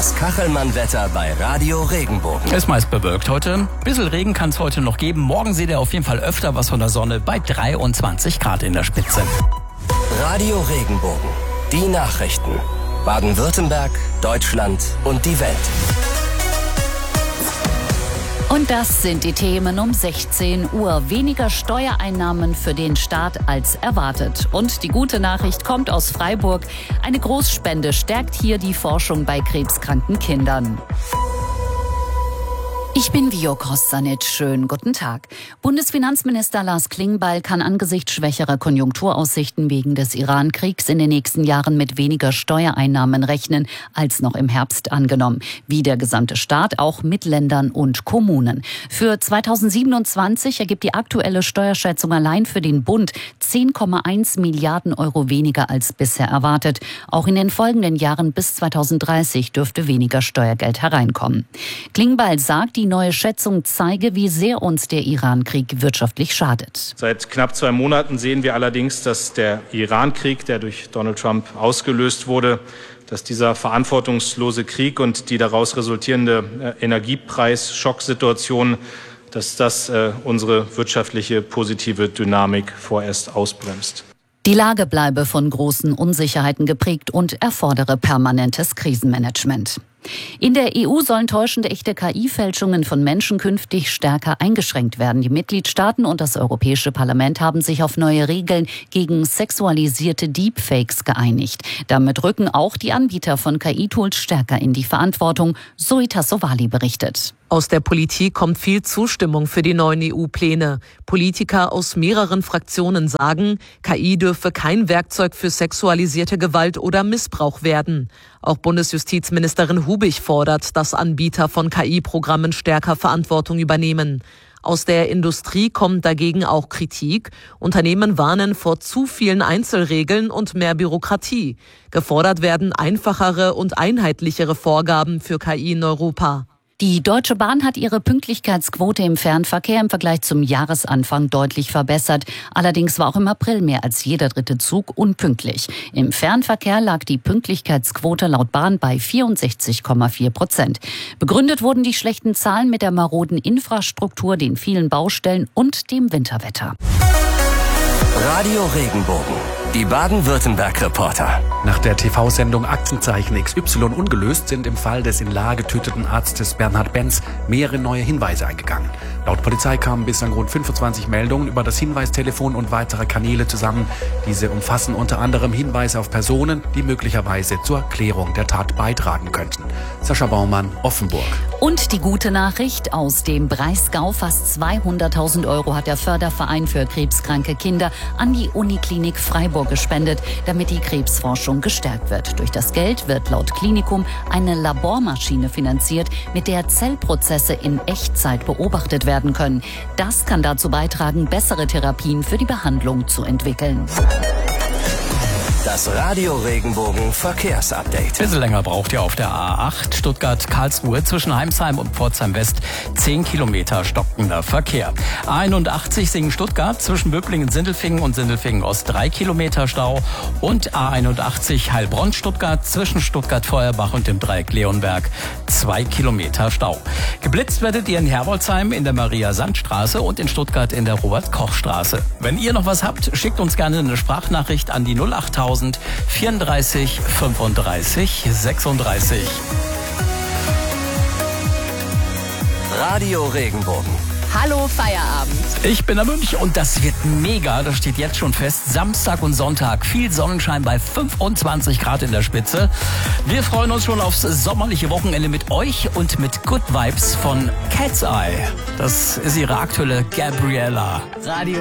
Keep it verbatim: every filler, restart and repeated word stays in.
Das Kachelmann-Wetter bei Radio Regenbogen. Es ist meist bewölkt heute. Ein bisschen Regen kann es heute noch geben. Morgen seht ihr auf jeden Fall öfter was von der Sonne bei dreiundzwanzig Grad in der Spitze. Radio Regenbogen. Die Nachrichten. Baden-Württemberg, Deutschland und die Welt. Und das sind die Themen um sechzehn Uhr. Weniger Steuereinnahmen für den Staat als erwartet. Und die gute Nachricht kommt aus Freiburg. Eine Großspende stärkt hier die Forschung bei krebskranken Kindern. Ich bin Vio Kostanic. Schönen guten Tag. Bundesfinanzminister Lars Klingbeil kann angesichts schwächerer Konjunkturaussichten wegen des Iran-Kriegs in den nächsten Jahren mit weniger Steuereinnahmen rechnen als noch im Herbst angenommen. Wie der gesamte Staat, auch mit Ländern und Kommunen. Für zweitausendsiebenundzwanzig ergibt die aktuelle Steuerschätzung allein für den Bund zehn Komma eins Milliarden Euro weniger als bisher erwartet. Auch in den folgenden Jahren bis zweitausenddreißig dürfte weniger Steuergeld hereinkommen. Klingbeil sagt, die neue Schätzung zeige, wie sehr uns der Iran-Krieg wirtschaftlich schadet. Seit knapp zwei Monaten sehen wir allerdings, dass der Iran-Krieg, der durch Donald Trump ausgelöst wurde, dass dieser verantwortungslose Krieg und die daraus resultierende Energiepreis-Schocksituation, dass das äh, unsere wirtschaftliche positive Dynamik vorerst ausbremst. Die Lage bleibe von großen Unsicherheiten geprägt und erfordere permanentes Krisenmanagement. In der E U sollen täuschende echte K I-Fälschungen von Menschen künftig stärker eingeschränkt werden. Die Mitgliedstaaten und das Europäische Parlament haben sich auf neue Regeln gegen sexualisierte Deepfakes geeinigt. Damit rücken auch die Anbieter von K I-Tools stärker in die Verantwortung, Zoe Tassovali berichtet. Aus der Politik kommt viel Zustimmung für die neuen E U-Pläne. Politiker aus mehreren Fraktionen sagen, K I dürfe kein Werkzeug für sexualisierte Gewalt oder Missbrauch werden. Auch Bundesjustizministerin Hubig fordert, dass Anbieter von K I-Programmen stärker Verantwortung übernehmen. Aus der Industrie kommt dagegen auch Kritik. Unternehmen warnen vor zu vielen Einzelregeln und mehr Bürokratie. Gefordert werden einfachere und einheitlichere Vorgaben für K I in Europa. Die Deutsche Bahn hat ihre Pünktlichkeitsquote im Fernverkehr im Vergleich zum Jahresanfang deutlich verbessert. Allerdings war auch im April mehr als jeder dritte Zug unpünktlich. Im Fernverkehr lag die Pünktlichkeitsquote laut Bahn bei vierundsechzig Komma vier Prozent. Begründet wurden die schlechten Zahlen mit der maroden Infrastruktur, den vielen Baustellen und dem Winterwetter. Radio Regenbogen. Die Baden-Württemberg-Reporter. Nach der T V-Sendung Aktenzeichen X Y ungelöst sind im Fall des in La getöteten Arztes Bernhard Benz mehrere neue Hinweise eingegangen. Laut Polizei kamen bislang rund fünfundzwanzig Meldungen über das Hinweistelefon und weitere Kanäle zusammen. Diese umfassen unter anderem Hinweise auf Personen, die möglicherweise zur Klärung der Tat beitragen könnten. Sascha Baumann, Offenburg. Und die gute Nachricht aus dem Breisgau: Fast zweihunderttausend Euro hat der Förderverein für krebskranke Kinder an die Uniklinik Freiburg gespendet, damit die Krebsforschung gestärkt wird. Durch das Geld wird laut Klinikum eine Labormaschine finanziert, mit der Zellprozesse in Echtzeit beobachtet werden können. Das kann dazu beitragen, bessere Therapien für die Behandlung zu entwickeln. Das Radio Regenbogen Verkehrsupdate. Ein bisschen länger braucht ihr auf der A acht Stuttgart-Karlsruhe zwischen Heimsheim und Pforzheim West. zehn Kilometer stockender Verkehr. A einundachtzig Singen-Stuttgart zwischen Böblingen-Sindelfingen und Sindelfingen-Ost drei Kilometer Stau. Und A einundachtzig Heilbronn-Stuttgart zwischen Stuttgart-Feuerbach und dem Dreieck Leonberg zwei Kilometer Stau. Geblitzt werdet ihr in Herbolzheim in der Maria-Sand-Straße und in Stuttgart in der Robert-Koch-Straße. Wenn ihr noch was habt, schickt uns gerne eine Sprachnachricht an die null achttausend vierunddreißig fünfunddreißig sechsunddreißig. Radio Regenbogen. Hallo Feierabend. Ich bin der Münch und das wird mega, das steht jetzt schon fest. Samstag und Sonntag viel Sonnenschein bei fünfundzwanzig Grad in der Spitze. Wir freuen uns schon aufs sommerliche Wochenende mit euch und mit Good Vibes von Cat's Eye. Das ist ihre aktuelle Gabriella. Radio